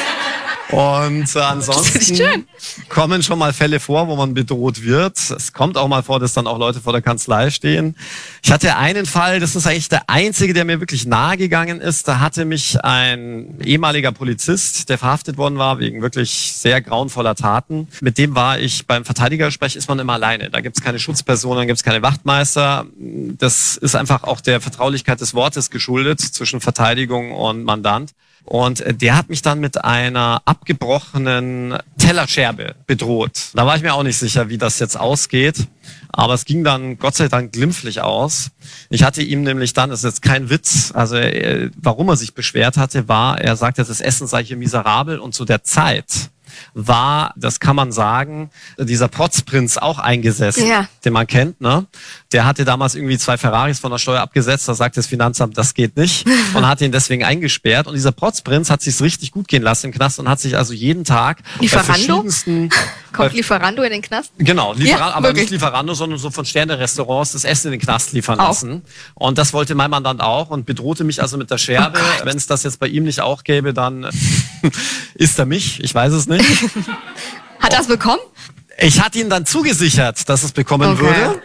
Und äh, ansonsten
schön.
kommen schon mal Fälle vor, wo man bedroht wird. Es kommt auch mal vor, dass dann auch Leute vor der Kanzlei stehen. Ich hatte einen Fall, das ist eigentlich der einzige, der mir wirklich nahe gegangen ist. Da hatte mich ein ehemaliger Polizist, der verhaftet worden war, wegen wirklich sehr grauenvoller Taten. Mit dem war ich beim Verteidigersprech, ist man immer alleine. Da gibt es keine Schutzpersonen, da gibt es keine Wachtmeister. Das ist einfach auch der Vertraulichkeit des Wortes geschuldet zwischen Verteidigung und Mandant. Und äh, der hat mich dann mit einer abgebrochenen Tellerscherbe bedroht. Da war ich mir auch nicht sicher, wie das jetzt ausgeht. Aber es ging dann Gott sei Dank glimpflich aus. Ich hatte ihm nämlich dann, das ist jetzt kein Witz, also äh, warum er sich beschwert hatte, war, er sagte, das Essen sei hier miserabel und zu der Zeit war, das kann man sagen, dieser Protzprinz auch eingesessen,
Ja.
den man kennt, ne? Der hatte damals irgendwie zwei Ferraris von der Steuer abgesetzt, da sagt das Finanzamt, das geht nicht und hat ihn deswegen eingesperrt und dieser Protzprinz hat sich's richtig gut gehen lassen im Knast und hat sich also jeden Tag bei
Lieferando?
verschiedensten
Kommt
bei-
Lieferando in den Knast?
Genau, Lieferando,
Ja,
aber
wirklich.
nicht Lieferando, sondern so von Sterne-Restaurants das Essen in den Knast liefern
Auch.
lassen. Und das wollte mein Mandant auch und bedrohte mich also mit der Scherbe.
Oh
Wenn es das jetzt bei ihm nicht auch gäbe, dann ist er mich. Ich weiß es nicht.
Hat er es bekommen?
Ich hatte ihn dann zugesichert, dass es bekommen
Okay.
würde.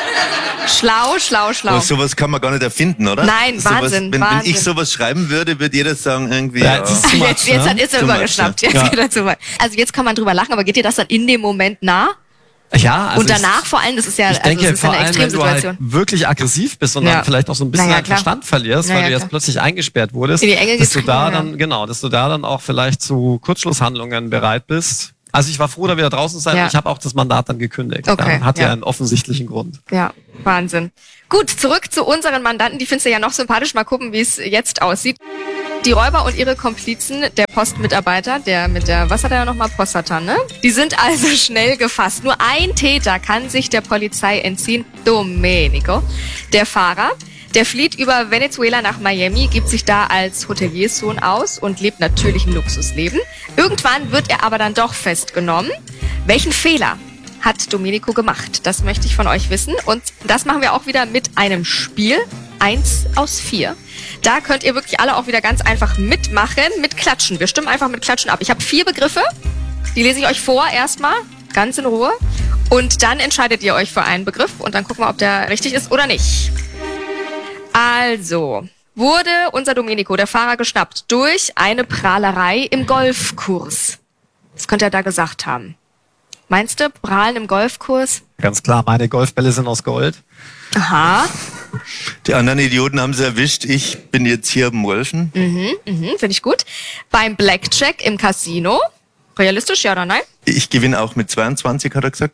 Schlau, schlau, schlau.
Aber sowas kann man gar nicht erfinden, oder?
Nein,
sowas,
Wahnsinn,
wenn,
Wahnsinn.
wenn ich sowas schreiben würde, würde jeder sagen, irgendwie,
Ja,
ja,
das ist too much,
Jetzt, jetzt
ne?
hat, ist er
Too much,
übergeschnappt.
ja.
Jetzt
Ja.
geht er zu weit. Also jetzt kann man drüber lachen, aber geht dir das dann in dem Moment nah?
Ja, also
Und danach
ich,
vor allem, das ist ja,
ich denke,
also das ist ja
vor
eine
allem, wenn du halt
Extremsituation.
wirklich aggressiv bist und
Ja.
dann vielleicht auch so ein bisschen
Na ja,
deinen
klar.
Verstand verlierst,
Na
weil
ja,
du jetzt
klar.
plötzlich eingesperrt wurdest,
In die Enge
dass du da
getrieben,
dann, genau, dass du da dann auch vielleicht zu Kurzschlusshandlungen bereit bist. Also ich war froh, da wieder draußen zu sein.
Ja.
und Ich habe auch das Mandat dann gekündigt.
Okay,
Ja, hatte
ja.
ja einen offensichtlichen Grund.
Ja, Wahnsinn. Gut, zurück zu unseren Mandanten. Die findest du ja noch sympathisch. Mal gucken, wie es jetzt aussieht. Die Räuber und ihre Komplizen, der Postmitarbeiter, der mit der, was hat er nochmal, Postatan, ne? Die sind also schnell gefasst. Nur ein Täter kann sich der Polizei entziehen. Domenico. Der Fahrer, der flieht über Venezuela nach Miami, gibt sich da als Hotelierssohn aus und lebt natürlich ein Luxusleben. Irgendwann wird er aber dann doch festgenommen. Welchen Fehler hat Domenico gemacht? Das möchte ich von euch wissen. Und das machen wir auch wieder mit einem Spiel. eins aus vier. Da könnt ihr wirklich alle auch wieder ganz einfach mitmachen, mit Klatschen. Wir stimmen einfach mit Klatschen ab. Ich habe vier Begriffe, die lese ich euch vor erstmal, ganz in Ruhe. Und dann entscheidet ihr euch für einen Begriff und dann gucken wir, ob der richtig ist oder nicht. Also, wurde unser Domenico, der Fahrer, geschnappt durch eine Prahlerei im Golfkurs. Was könnte er da gesagt haben? Meinst du, prahlen im Golfkurs?
Ganz klar, meine Golfbälle sind aus Gold.
Aha.
Die anderen Idioten haben sie erwischt. Ich bin jetzt hier am Wolfen.
Mhm, mhm, finde ich gut. Beim Blackjack im Casino. Realistisch, ja oder nein?
Ich gewinne auch mit zweiundzwanzig, hat er gesagt.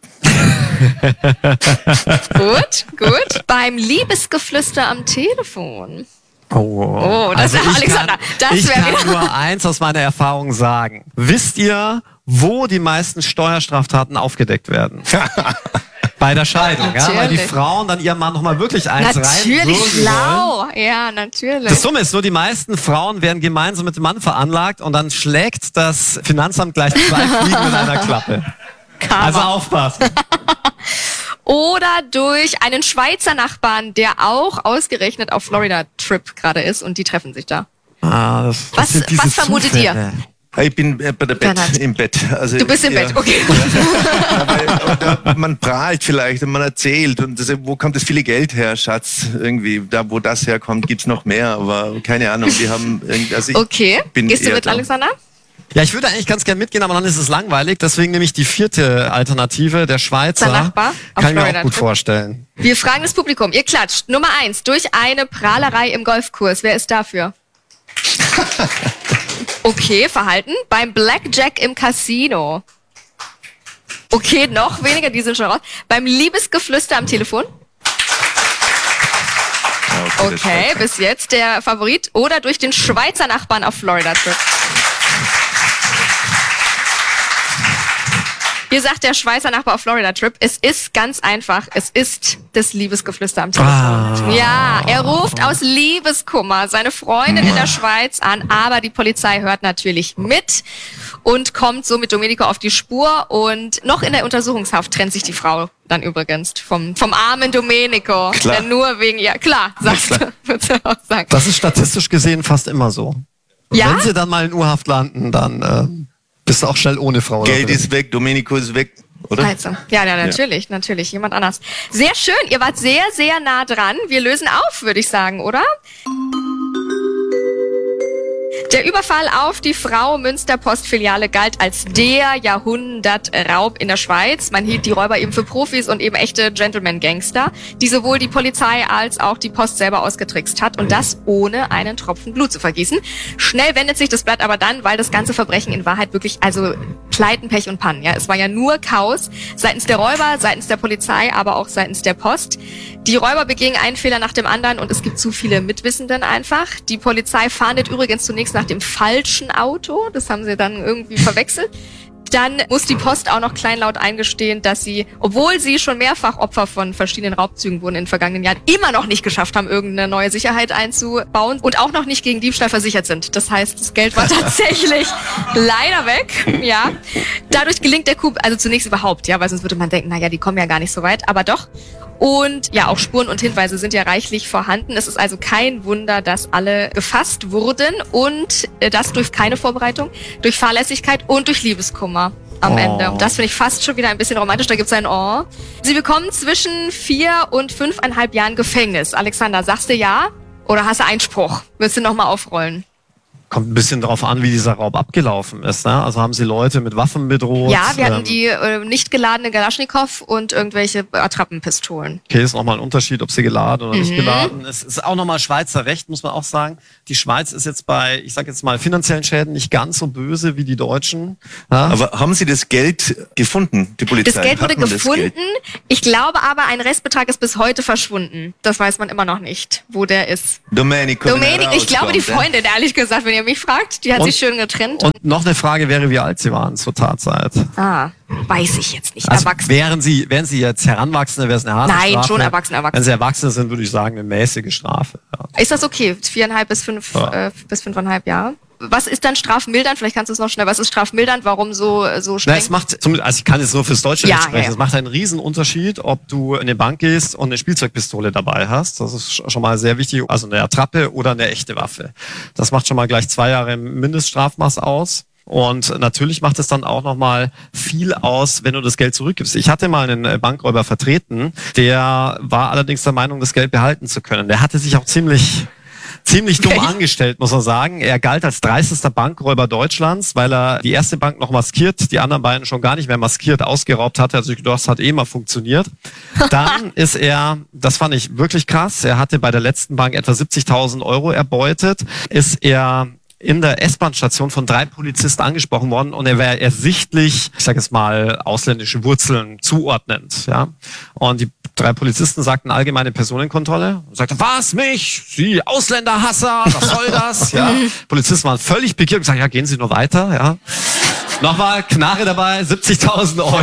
Gut, gut. Beim Liebesgeflüster am Telefon.
Oh,
Oh, das
also
ist
ich
Alexander.
Kann,
Das
ich
wäre
kann
wieder.
nur eins aus meiner Erfahrung sagen. Wisst ihr, wo die meisten Steuerstraftaten aufgedeckt werden? Bei der Scheidung, ja, weil die
Natürlich.
Frauen dann ihrem Mann nochmal wirklich eins
Natürlich
reinwürgen wollen.
schlau. Ja, natürlich.
Das Dumme ist nur, die meisten Frauen werden gemeinsam mit dem Mann veranlagt und dann schlägt das Finanzamt gleich zwei Fliegen mit einer Klappe.
Karma.
Also aufpassen.
Oder durch einen Schweizer Nachbarn, der auch ausgerechnet auf Florida-Trip gerade ist und die treffen sich da.
Ah, das, das
Was-
sind diese
was vermutet ihr?
Zufälle.
Ich bin äh, bei der Bett,
Bernhard.
im Bett. Also,
Du bist im
ja,
Bett, okay.
Ja, weil, da, man prahlt vielleicht und man erzählt. Und das, wo kommt das viele Geld her, Schatz? Irgendwie, da wo das herkommt, gibt's noch mehr. Aber keine Ahnung, die haben... irgendwie- Also ich
Okay,
bin
gehst du
eher
mit,
da.
Alexander?
Ja, ich würde eigentlich ganz gern mitgehen, aber dann ist es langweilig. Deswegen nehme ich die vierte Alternative, der Schweizer.
Der Nachbar auf
Kann ich mir
Florida
auch gut
Trip.
vorstellen.
Wir fragen das Publikum. Ihr klatscht. Nummer eins, durch eine Prahlerei im Golfkurs. Wer ist dafür? Okay, Verhalten. Beim Blackjack im Casino. Okay, noch weniger, die sind schon raus. Beim Liebesgeflüster am Telefon.
Ja, das
Okay,
war's.
bis jetzt der Favorit. Oder durch den Schweizer Nachbarn auf Florida-Trip. Hier sagt der Schweizer Nachbar auf Florida-Trip, es ist ganz einfach, es ist das Liebesgeflüster am Telefon.
Ah.
Ja, er ruft aus Liebeskummer seine Freundin in der Schweiz an, aber die Polizei hört natürlich mit und kommt so mit Domenico auf die Spur und noch in der Untersuchungshaft trennt sich die Frau dann übrigens vom, vom armen Domenico.
Klar.
Der nur wegen, ja klar, sagst du, würdest du auch sagen.
Das ist statistisch gesehen fast immer so.
Ja?
Wenn sie dann mal in U-Haft landen, dann äh, bist du auch schnell ohne Frau. da
Geld
drin.
ist weg, Domenico ist weg, oder?
Also, ja, ja, natürlich, natürlich, jemand anders. Sehr schön, ihr wart sehr, sehr nah dran. Wir lösen auf, würde ich sagen, oder? Der Überfall auf die Frau Münster Postfiliale galt als der Jahrhundertraub in der Schweiz. Man hielt die Räuber eben für Profis und eben echte Gentleman-Gangster, die sowohl die Polizei als auch die Post selber ausgetrickst hat und das ohne einen Tropfen Blut zu vergießen. Schnell wendet sich das Blatt aber dann, weil das ganze Verbrechen in Wahrheit wirklich, also Pleiten, Pech und Pannen, ja. Es war ja nur Chaos seitens der Räuber, seitens der Polizei, aber auch seitens der Post. Die Räuber begingen einen Fehler nach dem anderen und es gibt zu viele Mitwissenden einfach. Die Polizei fahndet übrigens zunächst nach dem falschen Auto. Das haben sie dann irgendwie verwechselt. Dann muss die Post auch noch kleinlaut eingestehen, dass sie, obwohl sie schon mehrfach Opfer von verschiedenen Raubzügen wurden in den vergangenen Jahren, immer noch nicht geschafft haben, irgendeine neue Sicherheit einzubauen und auch noch nicht gegen Diebstahl versichert sind. Das heißt, das Geld war tatsächlich leider weg. Ja, dadurch gelingt der Coup, also zunächst überhaupt, ja, weil sonst würde man denken, naja, die kommen ja gar nicht so weit, aber doch. Und ja, auch Spuren und Hinweise sind ja reichlich vorhanden. Es ist also kein Wunder, dass alle gefasst wurden und äh, das durch keine Vorbereitung, durch Fahrlässigkeit und durch Liebeskummer am
Oh.
Ende. Und das finde ich fast schon wieder ein bisschen romantisch. Da gibt es ein Oh. Sie bekommen zwischen vier und fünfeinhalb Jahren Gefängnis. Alexander, sagst du ja? Oder hast du Einspruch? Willst du nochmal aufrollen?
Kommt ein bisschen drauf an, wie dieser Raub abgelaufen ist. Ne? Also haben sie Leute mit Waffen bedroht.
Ja, wir hatten
ähm,
die äh, nicht geladene Galaschnikow und irgendwelche Attrappenpistolen.
Okay, ist nochmal ein Unterschied, ob sie geladen oder
Mhm.
nicht geladen. Es ist auch nochmal Schweizer Recht, muss man auch sagen. Die Schweiz ist jetzt bei, ich sage jetzt mal, finanziellen Schäden nicht ganz so böse wie die Deutschen. Ja?
Aber haben Sie das Geld gefunden, die Polizei?
Das Geld wurde
Hat man das
gefunden.
Geld?
Ich glaube aber, ein Restbetrag ist bis heute verschwunden. Das weiß man immer noch nicht, wo der ist.
Domenico. wenn er
Dominik, ich glaube, die
rauskommt,
Freundin, ehrlich gesagt, wenn ihr mich fragt, die hat
Und-
sich schön getrennt.
Und noch eine Frage wäre, wie alt sie waren zur Tatzeit.
ah, weiß ich jetzt nicht.
Also
Erwachsen.
wären sie, wären sie jetzt Heranwachsende, wäre es eine harte
Nein,
Strafe.
schon Erwachsene, Erwachsene.
Wenn sie Erwachsene sind, würde ich sagen, eine mäßige Strafe. Ja.
Ist das okay? Viereinhalb bis fünf,
Ja.
äh, bis fünfeinhalb Jahre? was ist dann strafmildernd? Vielleicht kannst du es noch schnell, was ist strafmildernd? Warum so, so streng?
Na, es macht, also ich kann jetzt nur fürs deutsche
Ja,
Recht sprechen,
ja.
es macht einen riesen Unterschied, ob du in eine Bank gehst und eine Spielzeugpistole dabei hast. Das ist schon mal sehr wichtig. Also eine Attrappe oder eine echte Waffe. Das macht schon mal gleich zwei Jahre Mindeststrafmaß aus. Und natürlich macht es dann auch nochmal viel aus, wenn du das Geld zurückgibst. Ich hatte mal einen Bankräuber vertreten, der war allerdings der Meinung, das Geld behalten zu können. Der hatte sich auch ziemlich... Ziemlich dumm
Okay.
angestellt, muss man sagen. Er galt als dreistester Bankräuber Deutschlands, weil er die erste Bank noch maskiert, die anderen beiden schon gar nicht mehr maskiert, ausgeraubt hatte. Also das hat eh mal funktioniert. Dann ist er, das fand ich wirklich krass, er hatte bei der letzten Bank etwa siebzigtausend Euro erbeutet, ist er in der S-Bahn-Station von drei Polizisten angesprochen worden und er wäre ersichtlich, ich sage jetzt mal, ausländische Wurzeln zuordnend. Ja, und die drei Polizisten sagten allgemeine Personenkontrolle und sagten, was, mich? Sie Ausländerhasser, was soll das? Ja, Polizisten waren völlig pikiert und gesagt, ja, gehen Sie nur weiter. Ja, nochmal Knarre dabei, siebzigtausend Euro.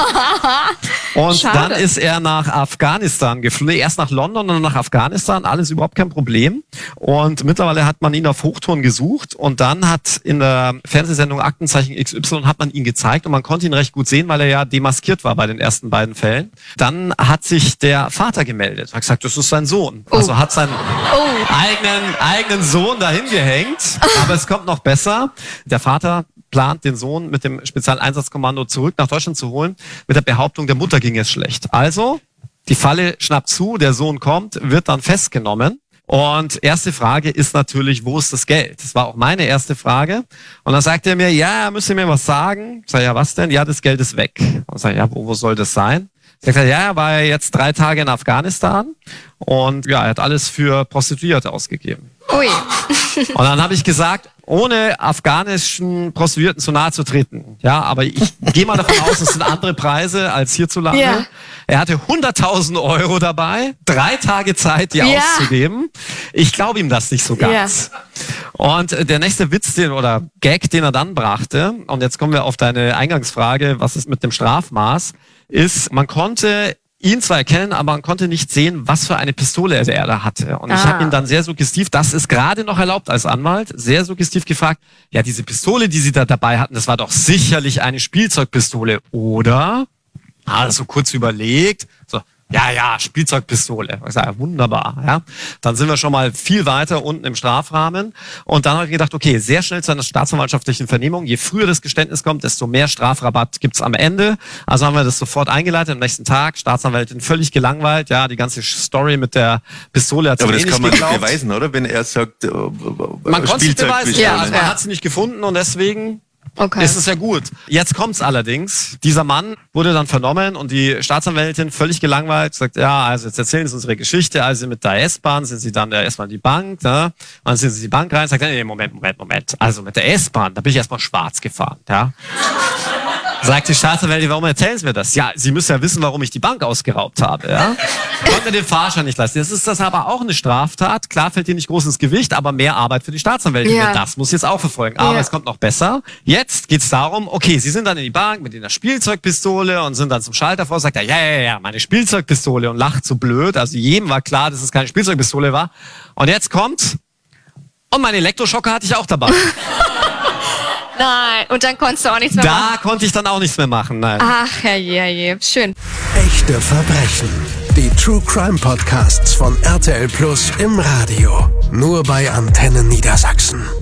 Und
Schade.
dann ist er nach Afghanistan geflogen. Erst nach London und dann nach Afghanistan. Alles überhaupt kein Problem. Und mittlerweile hat man ihn auf Hochtouren gesucht. Und dann hat in der Fernsehsendung Aktenzeichen X Y hat man ihn gezeigt. Und man konnte ihn recht gut sehen, weil er ja demaskiert war bei den ersten beiden Fällen. Dann hat sich der Vater gemeldet. Hat gesagt, das ist sein Sohn.
Oh.
Also hat seinen
Oh.
eigenen, eigenen Sohn dahin gehängt. Aber es kommt noch besser. Der Vater plant, den Sohn mit dem Spezialeinsatzkommando zurück nach Deutschland zu holen, mit der Behauptung, der Mutter ging es schlecht. Also, die Falle schnappt zu, der Sohn kommt, wird dann festgenommen. Und erste Frage ist natürlich, wo ist das Geld? Das war auch meine erste Frage. Und dann sagt er mir, ja, müsst ihr mir was sagen? Ich sage, ja, was denn? Ja, das Geld ist weg. Und ich sage, ja, wo, wo soll das sein? Sagt er, ja, er war jetzt drei Tage in Afghanistan und ja, er hat alles für Prostituierte ausgegeben.
Ui.
Und dann habe ich gesagt, ohne afghanischen Prostituierten zu nahe zu treten. Ja, aber ich gehe mal davon aus, es sind andere Preise als hierzulande.
Ja.
Er hatte hunderttausend Euro dabei, drei Tage Zeit, die
Ja.
auszugeben. Ich glaube ihm das nicht so ganz. Und äh, der nächste Witz, den oder Gag, den er dann brachte, und jetzt kommen wir auf deine Eingangsfrage, was ist mit dem Strafmaß, ist, man konnte ihn zwar erkennen, aber man konnte nicht sehen, was für eine Pistole er da hatte. Und ich
Ah.
habe ihn dann sehr suggestiv, das ist gerade noch erlaubt als Anwalt, sehr suggestiv gefragt, ja, diese Pistole, die Sie da dabei hatten, das war doch sicherlich eine Spielzeugpistole, oder? Ah, so kurz überlegt, so, ja, ja, Spielzeugpistole. Ich sage, ja, wunderbar. Ja. Dann sind wir schon mal viel weiter unten im Strafrahmen. Und dann habe ich gedacht, okay, sehr schnell zu einer staatsanwaltschaftlichen Vernehmung. Je früher das Geständnis kommt, desto mehr Strafrabatt gibt's am Ende. Also haben wir das sofort eingeleitet. Am nächsten Tag, Staatsanwältin völlig gelangweilt. Ja, die ganze Story mit der Pistole hat sie
Aber
eh
das
nicht
kann man nicht
geglaubt.
beweisen, oder? Wenn er sagt, äh,
Man konnte es beweisen, ja, also man
Ja.
hat sie nicht gefunden und deswegen
Okay.
ist es ja gut. Jetzt kommt's allerdings. Dieser Mann wurde dann vernommen und die Staatsanwältin völlig gelangweilt sagt, ja, also jetzt erzählen Sie unsere Geschichte. Also mit der S-Bahn sind Sie dann erstmal in die Bank, ne? Und dann sind Sie in die Bank rein, sagt, nee, Moment, Moment, Moment. Also mit der S-Bahn, da bin ich erstmal schwarz gefahren, ja. Sagt die Staatsanwältin, warum erzählen Sie mir das? Ja, Sie müssen ja wissen, warum ich die Bank ausgeraubt habe, ja. Konnte mir den Fahrschein nicht leisten. Jetzt ist das aber auch eine Straftat. Klar fällt dir nicht groß ins Gewicht, aber mehr Arbeit für die Staatsanwältin.
Ja.
Das muss jetzt auch verfolgen. Aber
Ja.
es kommt noch besser. Jetzt geht's darum, okay, Sie sind dann in die Bank mit einer Spielzeugpistole und sind dann zum Schalter vor, sagt er, ja, ja, ja, meine Spielzeugpistole und lacht so blöd. Also jedem war klar, dass es keine Spielzeugpistole war. Und jetzt kommt, und meine Elektroschocker hatte ich auch dabei.
Nein. Und dann konntest du auch nichts mehr machen.
Da konnte ich dann auch nichts mehr machen, nein.
Ach, herrje, herrje. Schön.
Echte Verbrechen. Die True Crime Podcasts von R T L Plus im Radio. Nur bei Antenne Niedersachsen.